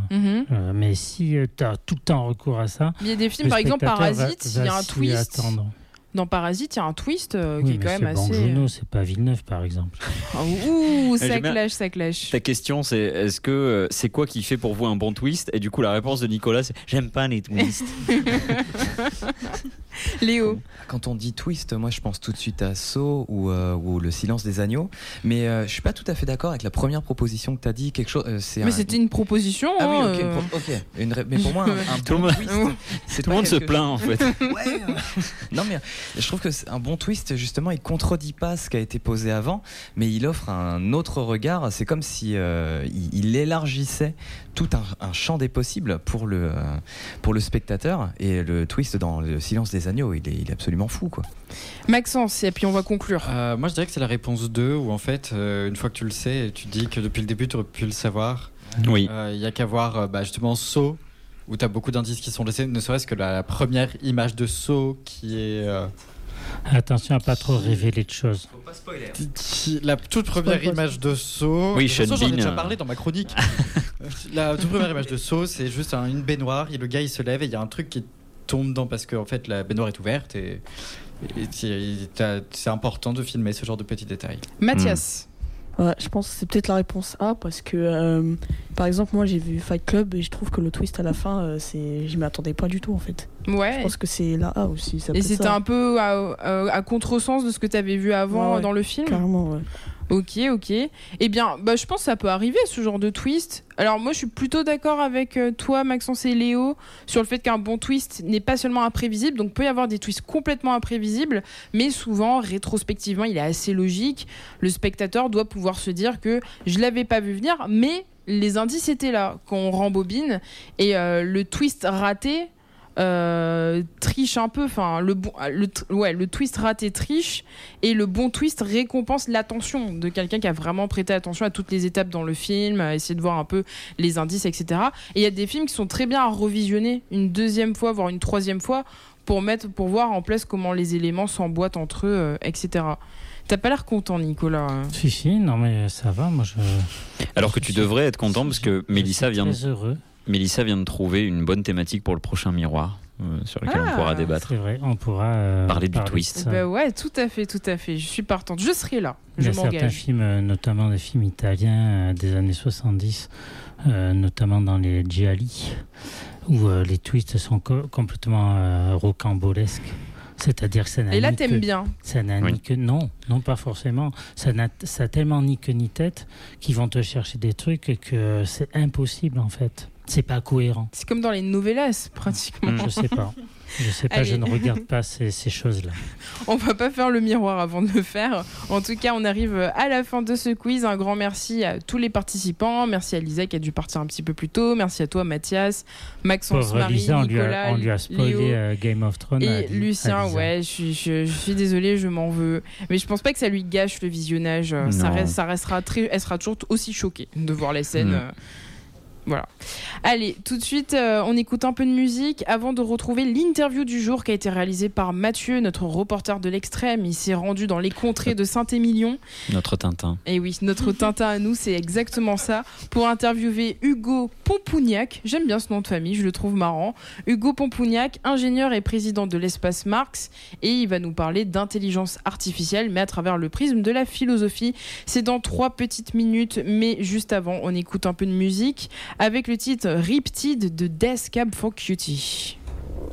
Mais si tu as tout le temps recours à ça... Il y a des films, par exemple Parasite, il y a un twist. Dans Parasite, il y a un twist qui est quand même assez... C'est Juno, c'est pas Villeneuve, par exemple. Ouh, ça clash. Ta question, c'est c'est quoi qui fait pour vous un bon twist ? Et du coup, la réponse de Nicolas, c'est j'aime pas les twists. Léo. Quand on dit twist, moi je pense tout de suite à Saw ou Le Silence des agneaux. Mais je suis pas tout à fait d'accord avec la première proposition que tu as dit. Quelque chose, c'était une proposition. Ah oui, ok. Mais pour moi, un tout bon twist, tout le monde se plaint en fait. Ouais. Non mais je trouve que c'est un bon twist, justement, il contredit pas ce qui a été posé avant, mais il offre un autre regard. C'est comme si il élargissait tout un champ des possibles pour le spectateur. Et le twist dans Le Silence des agneaux, il est absolument fou, quoi. Maxence, et puis on va conclure. Moi je dirais que c'est la réponse 2, où en fait une fois que tu le sais, tu dis que depuis le début tu aurais pu le savoir. Oui. Il y a qu'à voir justement Saw, où tu as beaucoup d'indices qui sont laissés, ne serait-ce que la première image de Saw qui est... Attention à pas trop révéler de choses. Faut pas spoiler. La toute première image de Saw... Oui, Sean Sean Bean, j'en ai Bean, déjà parlé dans ma chronique. La toute première image de Saw, c'est juste une baignoire, et le gars il se lève et il y a un truc qui tombe dedans parce que en fait, la baignoire est ouverte et c'est important de filmer ce genre de petits détails. Mathias. Ouais, je pense que c'est peut-être la réponse A parce que par exemple moi j'ai vu Fight Club et je trouve que le twist à la fin je m'y attendais pas du tout en fait. Ouais. Je pense que c'est la A aussi. Et c'était un peu à contresens de ce que tu avais vu avant dans le film. Carrément, ouais. Ok. Eh bien, je pense que ça peut arriver, ce genre de twist. Alors moi, je suis plutôt d'accord avec toi, Maxence et Léo, sur le fait qu'un bon twist n'est pas seulement imprévisible. Donc, il peut y avoir des twists complètement imprévisibles, mais souvent, rétrospectivement, il est assez logique. Le spectateur doit pouvoir se dire que je l'avais pas vu venir, mais les indices étaient là quand on rembobine. Et le twist raté... triche un peu, enfin le twist raté triche et le bon twist récompense l'attention de quelqu'un qui a vraiment prêté attention à toutes les étapes dans le film, à essayer de voir un peu les indices, etc. Et il y a des films qui sont très bien à revisionner une deuxième fois, voire une troisième fois pour voir en place comment les éléments s'emboîtent entre eux, etc. T'as pas l'air content, Nicolas. Si, non mais ça va, moi je... Alors que tu devrais être content parce que Mélissa vient de trouver une bonne thématique pour le prochain miroir sur lequel on pourra débattre. C'est vrai, on pourra parler du twist. Ouais, tout à fait. Je suis partante. Je serai là. Je m'engage. Certains films, notamment des films italiens des années 70, notamment dans les Gialli, où les twists sont complètement rocambolesques. C'est-à-dire que ça n'a et là, t'aimes bien. Ça n'a ni que... Non, pas forcément. Ça a tellement ni queue ni tête qu'ils vont te chercher des trucs que c'est impossible, en fait. C'est pas cohérent. C'est comme dans les novellas, pratiquement. Je sais pas. Je ne regarde pas ces choses-là. On va pas faire le miroir avant de le faire. En tout cas, on arrive à la fin de ce quiz. Un grand merci à tous les participants. Merci à Lisa qui a dû partir un petit peu plus tôt. Merci à toi, Mathias, Maxence, Marie, Lisa, Nicolas, on lui a spoilé Game of Thrones. Et Lucien, ouais, je suis désolée, je m'en veux. Mais je pense pas que ça lui gâche le visionnage. Ça restera elle sera toujours aussi choquée de voir les scènes. Voilà. Allez, tout de suite, on écoute un peu de musique avant de retrouver l'interview du jour qui a été réalisée par Mathieu, notre reporter de l'Extrême. Il s'est rendu dans les contrées de Saint-Émilion. Notre Tintin. Et oui, notre Tintin à nous, c'est exactement ça. Pour interviewer Hugo Pompougnac. J'aime bien ce nom de famille, je le trouve marrant. Hugo Pompougnac, ingénieur et président de l'Espace Marx. Et il va nous parler d'intelligence artificielle, mais à travers le prisme de la philosophie. C'est dans 3 petites minutes, mais juste avant, on écoute un peu de musique avec le titre Riptide de Death Cab for Cutie.